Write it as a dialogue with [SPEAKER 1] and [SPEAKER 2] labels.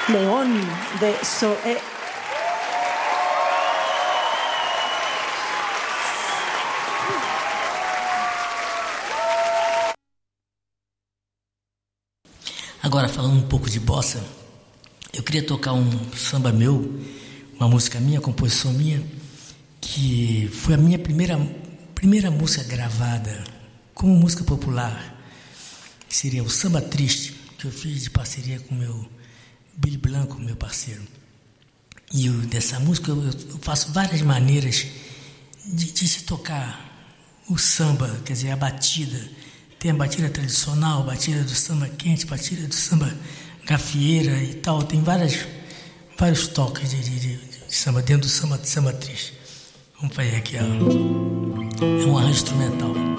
[SPEAKER 1] León de Zoé.
[SPEAKER 2] Agora, falando um pouco de bossa, eu queria tocar um samba meu, uma música minha, composição minha, que foi a minha primeira música gravada como música popular, que seria o Samba Triste, que eu fiz de parceria com o meu Billy Blanco, meu parceiro. E dessa música eu faço várias maneiras de se tocar o samba, quer dizer, a batida. Tem a batida tradicional, a batida do samba quente, a batida do samba gafieira e tal. Tem vários toques de samba dentro do samba triste. Vamos fazer aqui, ó. É um arranjo instrumental.